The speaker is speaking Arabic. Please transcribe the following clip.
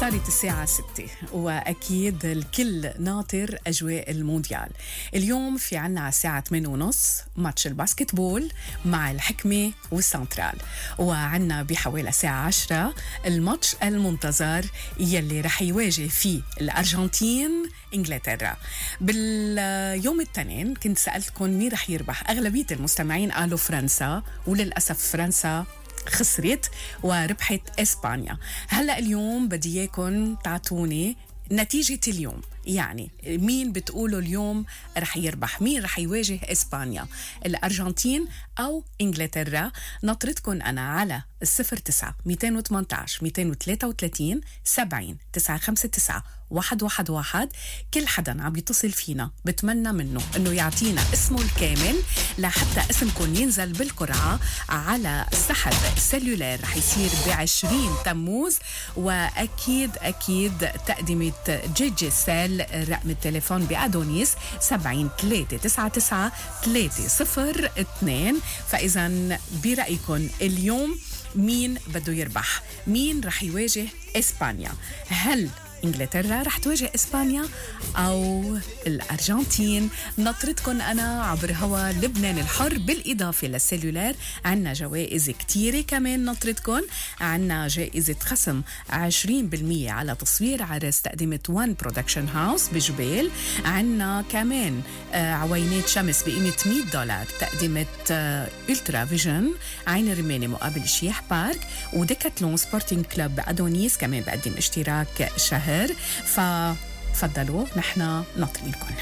صارت الساعة 6 وأكيد الكل ناطر أجواء المونديال. اليوم في عنا على الساعة 8:30 ماتش الباسكتبول مع الحكمة والسنترال، وعنا بحوالي الساعة 10 الماتش المنتظر يلي رح يواجه فيه الأرجنتين إنجلترا. باليوم التنين كنت سألتكم مين رح يربح، أغلبية المستمعين قالوا فرنسا، وللأسف فرنسا خسرت وربحت إسبانيا. هلأ اليوم بدي إياكم تعطوني نتيجة اليوم، يعني مين بتقولوا اليوم رح يربح، مين رح يواجه إسبانيا، الأرجنتين أو إنجلترا؟ نطرتكم أنا على 09 218 233 70 959 111. كل حدا عم يتصل فينا بتمنى منه انه يعطينا اسمه الكامل لحتى اسمكم ينزل بالقرعة على سحب سيلولار رح يصير ب20 تموز. واكيد تقدمة جي سيل رقم التليفون بأدونيس 70 399 302. فاذا برأيكم اليوم مين بده يربح؟ مين رح يواجه إسبانيا؟ هل إنجلترا رح تواجه إسبانيا أو الأرجنتين؟ نطرتكم أنا عبر هوا لبنان الحر. بالإضافة للسيلولار عنا جوائز كتيرة كمان نطرتكم. عنا جائزة خصم 20% على تصوير عرس تقدمة وان برودكشن هاوس بجبيل. عنا كمان عوينات شمس بقيمة $100 تقدمة ألترا فيجن عين الرماني مقابل شيح بارك. وديكاتلون سبورتينج كلوب أدونيس كمان بقدم اشتراك شهر. ففضلوا نحن ناطرينكم.